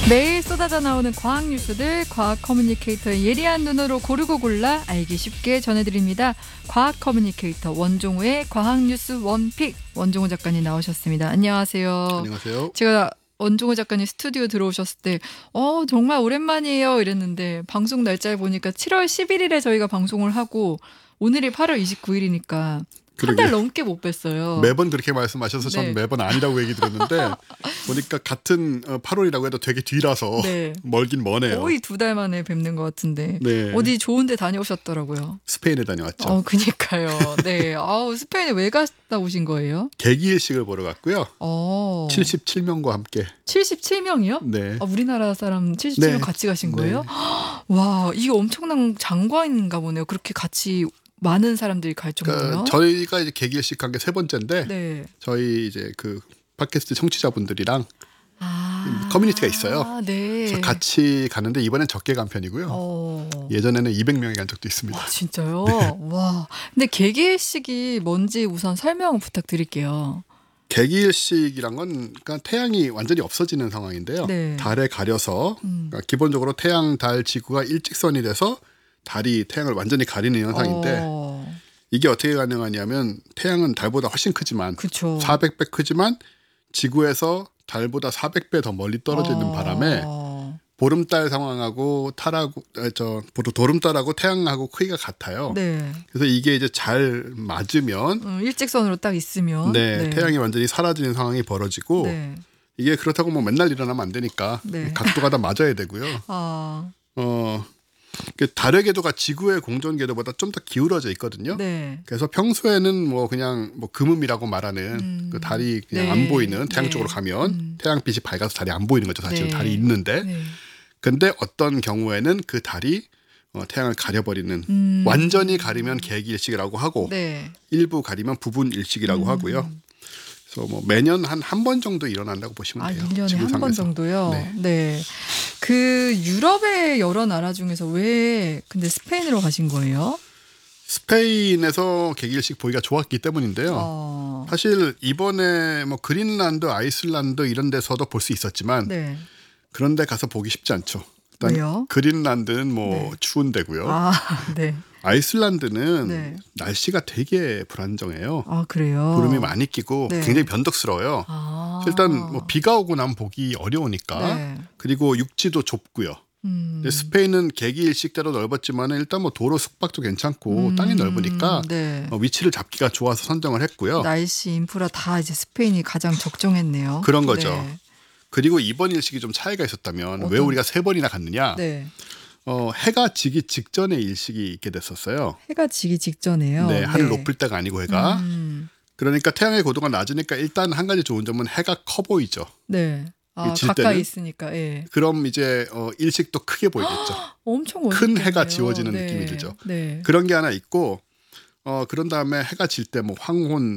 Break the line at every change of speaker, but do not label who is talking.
매일 쏟아져 나오는 과학 뉴스들 과학 커뮤니케이터의 예리한 눈으로 고르고 골라 알기 쉽게 전해드립니다. 과학 커뮤니케이터 원종우의 과학 뉴스 원픽 원종우 작가님 나오셨습니다. 안녕하세요.
안녕하세요.
제가 원종우 작가님 스튜디오 들어오셨을 때 정말 오랜만이에요 이랬는데 방송 날짜를 보니까 7월 11일에 저희가 방송을 하고 오늘이 8월 29일이니까 한 달 넘게 못 뵀어요.
매번 그렇게 말씀하셔서
네.
저는 매번 아니라고 얘기 들었는데 보니까 같은 8월이라고 해도 되게 뒤라서
네.
멀긴 머네요.
거의 2달 만에 뵙는 것 같은데
네.
어디 좋은 데 다녀오셨더라고요.
스페인에 다녀왔죠.
그니까요. 네. 스페인에 왜 갔다 오신 거예요?
개기일식을 보러 갔고요. 77명과 함께.
77명이요?
네.
우리나라 사람 77명
네.
같이 가신 거예요?
네.
와, 이게 엄청난 장관인가 보네요. 그렇게 같이 많은 사람들이 갈 정도면.
그러니까 저희가 이제 개기일식 간 게 3번째인데
네.
저희 이제 그 팟캐스트 청취자분들이랑 커뮤니티가 있어요.
네.
그래서 같이 가는데 이번엔 적게 간 편이고요. 예전에는 200명이 간 적도 있습니다.
와, 진짜요? 와. 근데 개기일식이 뭔지 우선 설명 부탁드릴게요.
개기일식이란 건 그러니까 태양이 완전히 없어지는 상황인데요.
네.
달에 가려서 그러니까 기본적으로 태양, 달, 지구가 일직선이 돼서 달이 태양을 완전히 가리는 현상인데 이게 어떻게 가능하냐면 태양은 달보다 훨씬 크지만
그쵸.
400배 크지만 지구에서 달보다 400배 더 멀리 떨어져 있는 바람에 보름달 상황하고 보름달하고 태양하고 크기가 같아요.
네.
그래서 이게 이제 잘 맞으면
일직선으로 딱 있으면
네, 태양이 완전히 사라지는 상황이 벌어지고
네.
이게 그렇다고 뭐 맨날 일어나면 안 되니까
네.
각도가 다 맞아야 되고요. 달의 궤도가 지구의 공전 궤도보다 좀 더 기울어져 있거든요.
네.
그래서 평소에는 뭐 그냥 뭐 금음이라고 말하는 그 달이 그냥
네.
안 보이는 태양
네.
쪽으로 가면 태양빛이 밝아서 달이 안 보이는 거죠. 사실
네.
달이 있는데.
네.
근데 어떤 경우에는 그 달이 태양을 가려버리는 완전히 가리면 개기일식이라고 하고
네.
일부 가리면 부분일식이라고 하고요. 그래서 뭐 매년 한 번 정도 일어난다고 보시면 돼요.
1년에 한 번
지구상에서.
정도요?
네.
네. 그 유럽의 여러 나라 중에서 왜 근데 스페인으로 가신 거예요?
스페인에서 개기일식 보기가 좋았기 때문인데요. 사실 이번에 뭐 그린란드, 아이슬란드 이런 데서도 볼 수 있었지만
네.
그런 데 가서 보기 쉽지 않죠. 일단
왜요?
그린란드는 뭐
네.
추운 데고요.
네.
아이슬란드는
네.
날씨가 되게 불안정해요.
그래요?
구름이 많이 끼고
네.
굉장히 변덕스러워요. 일단 뭐 비가 오고 나면 보기 어려우니까.
네.
그리고 육지도 좁고요. 근데 스페인은 개기일식대로 넓었지만 일단 뭐 도로 숙박도 괜찮고 땅이 넓으니까
네.
위치를 잡기가 좋아서 선정을 했고요.
날씨, 인프라 다 이제 스페인이 가장 적정했네요.
그런 거죠.
네.
그리고 이번 일식이 좀 차이가 있었다면 왜
어떤-
우리가 3번이나 갔느냐.
네.
해가 지기 직전에 일식이 있게 됐었어요.
해가 지기 직전에요.
네, 하늘 높을 때가 아니고 해가. 그러니까 태양의 고도가 낮으니까 일단 한 가지 좋은 점은 해가 커 보이죠.
네.
질
가까이
때는?
있으니까. 예.
그럼 이제 일식도 크게 보이겠죠.
엄청
큰
멋있겠네요.
해가 지워지는
네.
느낌이 들죠.
네.
그런 게 하나 있고 그런 다음에 해가 질 때 뭐 황혼